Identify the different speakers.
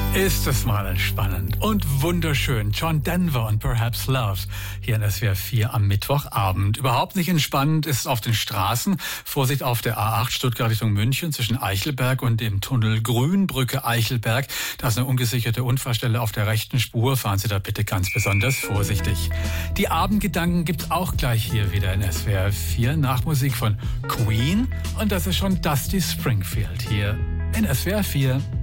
Speaker 1: Ist es mal entspannend und wunderschön. John Denver und Perhaps Love hier in SWR 4 am Mittwochabend. Überhaupt nicht entspannend ist es auf den Straßen. Vorsicht auf der A8 Stuttgart Richtung München zwischen Eichelberg und dem Tunnel Grünbrücke Eichelberg. Da ist eine ungesicherte Unfallstelle auf der rechten Spur. Fahren Sie da bitte ganz besonders vorsichtig. Die Abendgedanken gibt's auch gleich hier wieder in SWR 4 nach Musik von Queen. Und das ist schon Dusty Springfield hier in SWR 4.